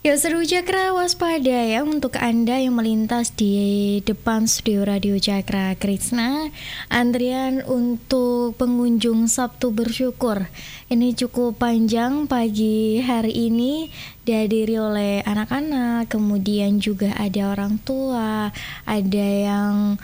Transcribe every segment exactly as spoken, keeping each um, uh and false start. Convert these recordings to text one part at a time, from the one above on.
Ya seru Cakra waspada ya untuk Anda yang melintas di depan studio Radio Cakra Krishna. Antrian untuk pengunjung Sabtu Bersyukur ini cukup panjang pagi hari ini, dihadiri oleh anak-anak, kemudian juga ada orang tua, ada yang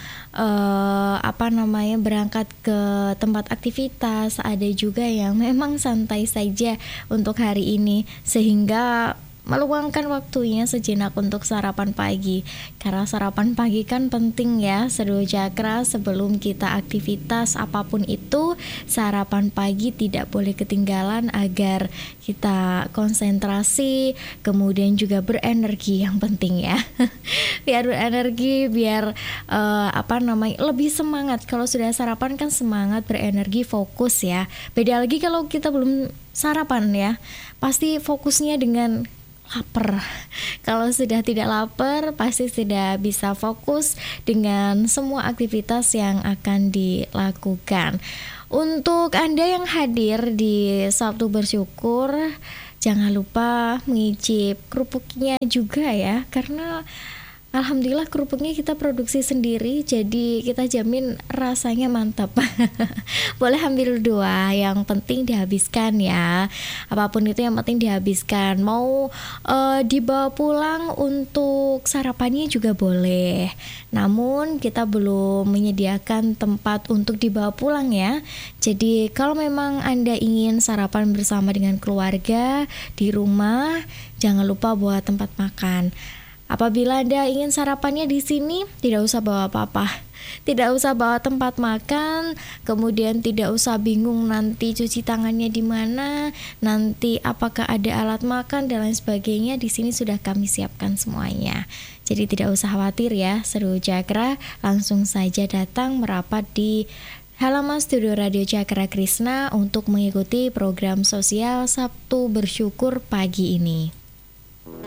uh, apa namanya berangkat ke tempat aktivitas, ada juga yang memang santai saja untuk hari ini, sehingga meluangkan waktunya sejenak untuk sarapan pagi. Karena sarapan pagi kan penting ya, Seru Cakra, sebelum kita aktivitas apapun itu, sarapan pagi tidak boleh ketinggalan agar kita konsentrasi, kemudian juga berenergi yang penting ya. Biar berenergi, biar uh, apa namanya lebih semangat. Kalau sudah sarapan kan semangat, berenergi, fokus ya. Beda lagi kalau kita belum sarapan ya, pasti fokusnya dengan lapar. Kalau sudah tidak lapar, pasti tidak bisa fokus dengan semua aktivitas yang akan dilakukan. Untuk Anda yang hadir di Sabtu Bersyukur, jangan lupa mengicip kerupuknya juga ya, karena alhamdulillah kerupuknya kita produksi sendiri, jadi kita jamin rasanya mantap. Boleh ambil dua, yang penting dihabiskan ya. Apapun itu yang penting dihabiskan. Mau uh, dibawa pulang untuk sarapannya juga boleh. Namun kita belum menyediakan tempat untuk dibawa pulang ya. Jadi kalau memang Anda ingin sarapan bersama dengan keluarga di rumah, jangan lupa bawa tempat makan. Apabila Anda ingin sarapannya di sini, tidak usah bawa apa-apa. Tidak usah bawa tempat makan, kemudian tidak usah bingung nanti cuci tangannya di mana, nanti apakah ada alat makan dan lain sebagainya. Di sini sudah kami siapkan semuanya. Jadi tidak usah khawatir ya, Seru Cakra, langsung saja datang merapat di halaman studio Radio Cakra Krishna untuk mengikuti program sosial Sabtu Bersyukur pagi ini.